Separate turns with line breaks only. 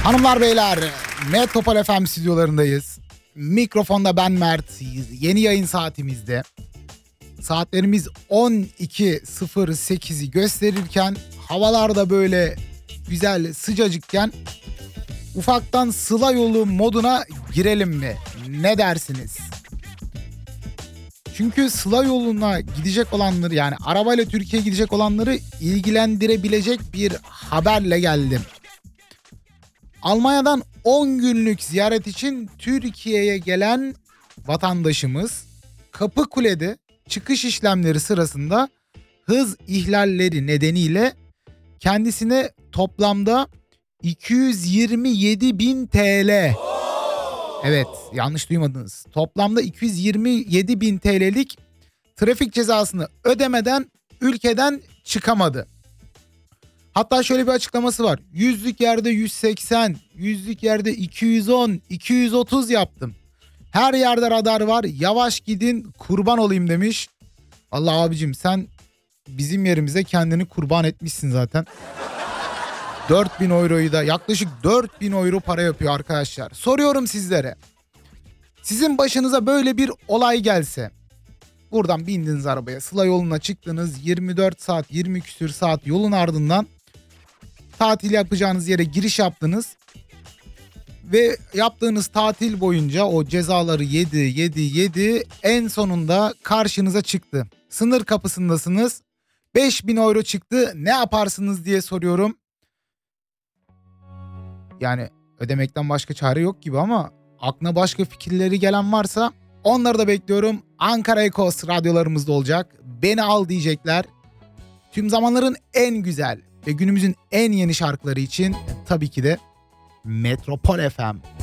Hanımlar beyler, Metropol FM stüdyolarındayız. Mikrofonda ben Mert. Yeni yayın saatimizde. Saatlerimiz 12.08'i gösterirken, havalarda böyle güzel sıcacıkken ufaktan Sıla Yolu moduna girelim mi? Ne dersiniz? Çünkü Sıla Yolu'na gidecek olanları, yani arabayla Türkiye'ye gidecek olanları ilgilendirebilecek bir haberle geldim. Almanya'dan 10 günlük ziyaret için Türkiye'ye gelen vatandaşımız Kapıkule'de çıkış işlemleri sırasında hız ihlalleri nedeniyle kendisine toplamda 227.000 TL. Evet, yanlış duymadınız. Toplamda 227.000 TL'lik trafik cezasını ödemeden ülkeden çıkamadı. Hatta şöyle bir açıklaması var. 100'lük yerde 180, 100'lük yerde 210, 230 yaptım. Her yerde radar var. Yavaş gidin, kurban olayım demiş. Allah abicim, sen bizim yerimize kendini kurban etmişsin zaten. 4.000 euroyu da, yaklaşık 4.000 euro para yapıyor arkadaşlar. Soruyorum sizlere. Sizin başınıza böyle bir olay gelse, buradan bindiniz arabaya, Sıla yoluna çıktınız, 24 saat 20 küsür saat yolun ardından tatil yapacağınız yere giriş yaptınız ve yaptığınız tatil boyunca o cezaları yedi en sonunda karşınıza çıktı. Sınır kapısındasınız, 5.000 euro çıktı, ne yaparsınız diye soruyorum. Yani ödemekten başka çare yok gibi ama aklına başka fikirleri gelen varsa onları da bekliyorum. Ankara Ekos radyolarımızda olacak. Beni al diyecekler. Tüm zamanların en güzel ve günümüzün en yeni şarkıları için tabii ki de Metropol FM.